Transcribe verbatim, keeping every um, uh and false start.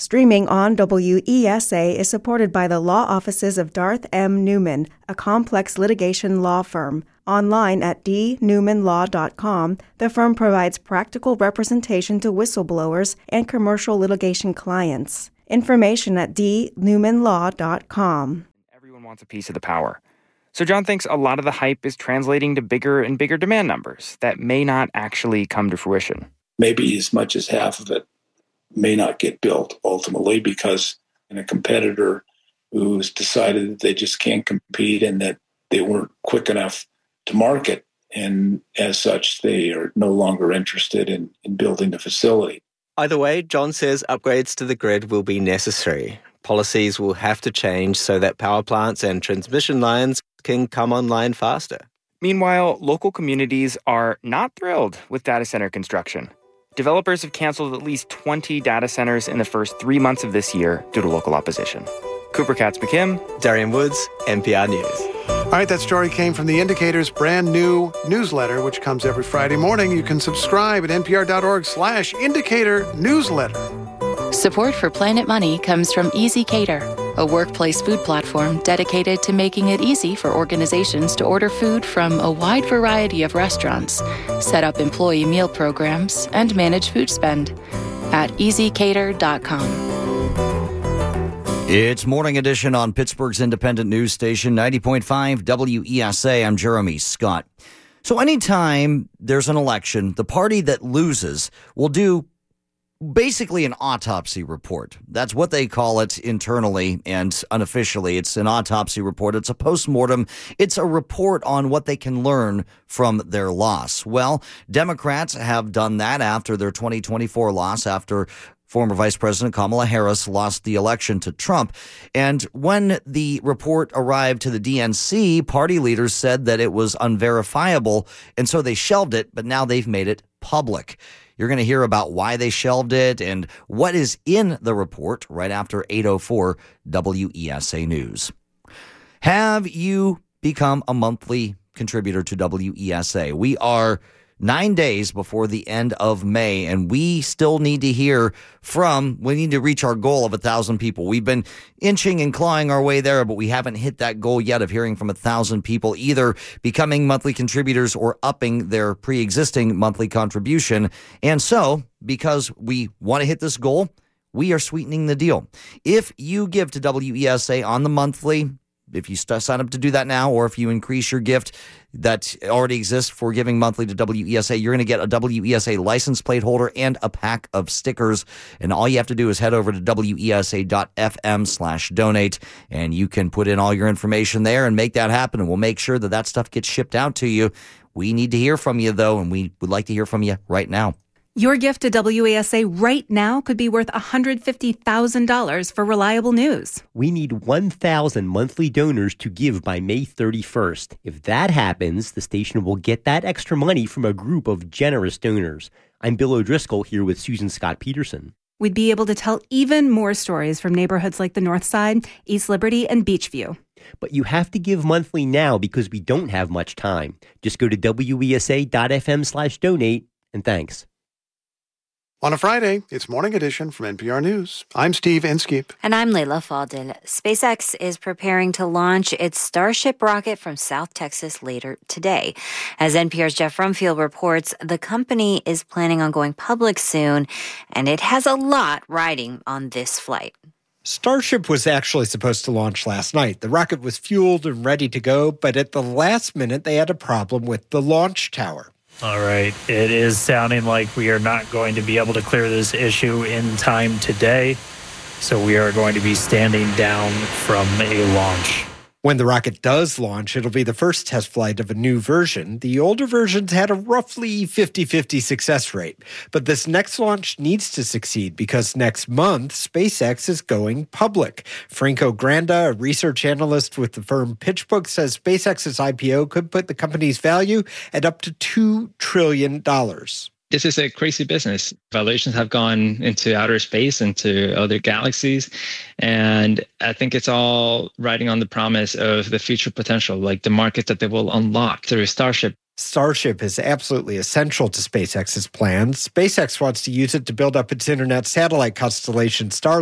Streaming on W E S A is supported by the law offices of Darth M. Newman, a complex litigation law firm. Online at d newman law dot com, the firm provides practical representation to whistleblowers and commercial litigation clients. Information at d newman law dot com. Everyone wants a piece of the power. So John thinks a lot of the hype is translating to bigger and bigger demand numbers that may not actually come to fruition. Maybe as much as half of it may not get built ultimately because in a competitor who's decided that they just can't compete and that they weren't quick enough to market. And as such, they are no longer interested in, in building the facility. Either way, John says upgrades to the grid will be necessary. Policies will have to change so that power plants and transmission lines can come online faster. Meanwhile, local communities are not thrilled with data center construction. Developers have canceled at least twenty data centers in the first three months of this year due to local opposition. Cooper Katz-McKim, Darian Woods, N P R News. All right, that story came from The Indicator's brand new newsletter, which comes every Friday morning. You can subscribe at npr.org slash indicator newsletter. Support for Planet Money comes from ezCater, a workplace food platform dedicated to making it easy for organizations to order food from a wide variety of restaurants, set up employee meal programs, and manage food spend at easy cater dot com. It's Morning Edition on Pittsburgh's independent news station, ninety point five W E S A. I'm Jeremy Scott. So anytime there's an election, the party that loses will do basically an autopsy report. That's what they call it internally and unofficially. It's an autopsy report. It's a postmortem. It's a report on what they can learn from their loss. Well, Democrats have done that after their twenty twenty-four loss, after former Vice President Kamala Harris lost the election to Trump. And when the report arrived to the D N C, party leaders said that it was unverifiable, and so they shelved it, but now they've made it public. You're going to hear about why they shelved it and what is in the report right after eight oh four W E S A News. Have you become a monthly contributor to W E S A? We are nine days before the end of May, and we still need to hear from, we need to reach our goal of a thousand people. We've been inching and clawing our way there, but we haven't hit that goal yet of hearing from a thousand people either becoming monthly contributors or upping their pre-existing monthly contribution. And so, because we want to hit this goal, we are sweetening the deal. If you give to W E S A on the monthly, if you st- sign up to do that now, or if you increase your gift that already exists for giving monthly to W E S A, you're going to get a W E S A license plate holder and a pack of stickers. And all you have to do is head over to W E S A dot F M slash donate, and you can put in all your information there and make that happen. And we'll make sure that that stuff gets shipped out to you. We need to hear from you, though, and we would like to hear from you right now. Your gift to W E S A right now could be worth one hundred fifty thousand dollars for reliable news. We need one thousand monthly donors to give by May thirty-first. If that happens, the station will get that extra money from a group of generous donors. I'm Bill O'Driscoll here with Susan Scott Peterson. We'd be able to tell even more stories from neighborhoods like the North Side, East Liberty, and Beachview. But you have to give monthly now because we don't have much time. Just go to W E S A dot F M slash donate, and thanks. On a Friday, it's Morning Edition from N P R News. I'm Steve Inskeep. And I'm Layla Fadel. SpaceX is preparing to launch its Starship rocket from South Texas later today. As N P R's Jeff Rumfield reports, the company is planning on going public soon, and it has a lot riding on this flight. Starship was actually supposed to launch last night. The rocket was fueled and ready to go, but at the last minute, they had a problem with the launch tower. All right. It is sounding like we are not going to be able to clear this issue in time today. So we are going to be standing down from a launch. When the rocket does launch, it'll be the first test flight of a new version. The older versions had a roughly fifty-fifty success rate. But this next launch needs to succeed because next month, SpaceX is going public. Franco Granda, a research analyst with the firm PitchBook, says SpaceX's I P O could put the company's value at up to two trillion dollars. This is a crazy business. Valuations have gone into outer space, into other galaxies. And I think it's all riding on the promise of the future potential, like the market that they will unlock through Starship. Starship is absolutely essential to SpaceX's plans. SpaceX wants to use it to build up its internet satellite constellation, Starlink.